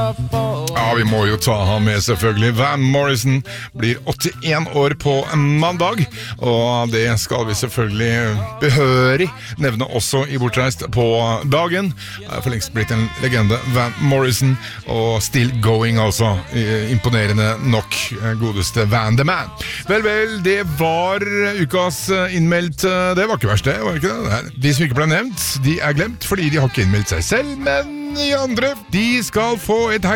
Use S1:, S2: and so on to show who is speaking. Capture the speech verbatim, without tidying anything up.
S1: Ja, vi må jo ta han med selvfølgelig. Van Morrison blir åttien år på mandag, og det skal vi selvfølgelig behørig nevne også i Bortreist på dagen. Det er for lengst blitt en legende, Van Morrison, og still going altså. Imponerende nok, godeste Van the Man. Vel, vel, det var ukas innmeldt. Det var ikke verst det, var det ikke det? De som ikke ble nevnt, de er glemt fordi de har ikke innmeldt seg selv, men de andre, de skal få et